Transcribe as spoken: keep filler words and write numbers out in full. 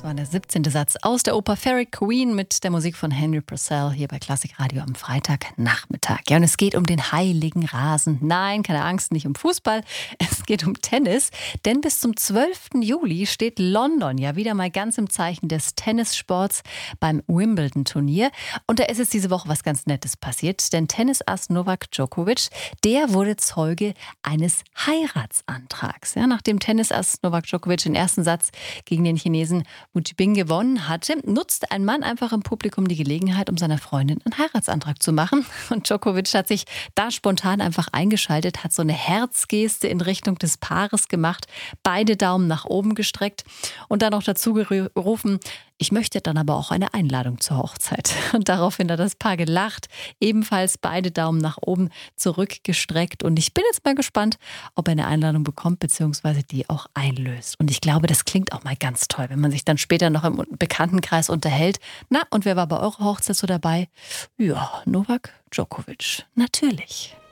war der siebzehnte Satz aus der Oper Fairy Queen mit der Musik von Henry Purcell hier bei Klassik Radio am Freitagnachmittag. Ja, und es geht um den heiligen Rasen. Nein, keine Angst, nicht um Fußball. Es geht um Tennis. Denn bis zum zwölften Juli steht London ja wieder mal ganz im Zeichen des Tennissports beim Wimbledon-Turnier. Und da ist es diese Woche was ganz Nettes passiert. Denn Tennisass Novak Djokovic, der wurde Zeuge eines Heiratsantrags. Ja, nachdem Tennisass Novak Djokovic den ersten Satz gegen den Chinesen Wu Jibing gewonnen hatte, nutzte ein Mann einfach im Publikum die Gelegenheit, um seiner Freundin einen Heiratsantrag zu machen. Und Djokovic hat sich da spontan einfach eingeschaltet, hat so eine Herzgeste in Richtung des Paares gemacht, beide Daumen nach oben gestreckt und dann noch dazu gerufen: Ich möchte dann aber auch eine Einladung zur Hochzeit. Und daraufhin hat das Paar gelacht, ebenfalls beide Daumen nach oben zurückgestreckt. Und ich bin jetzt mal gespannt, ob er eine Einladung bekommt, beziehungsweise die auch einlöst. Und ich glaube, das klingt auch mal ganz toll, wenn man sich dann später noch im Bekanntenkreis unterhält. Na, und wer war bei eurer Hochzeit so dabei? Ja, Novak Djokovic, natürlich.